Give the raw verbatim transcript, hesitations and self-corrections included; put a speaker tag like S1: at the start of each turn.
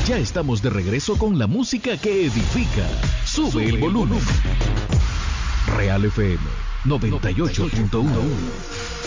S1: Ya estamos de regreso con la música que edifica. Sube, Sube el volumen. Real F M noventa y ocho punto uno.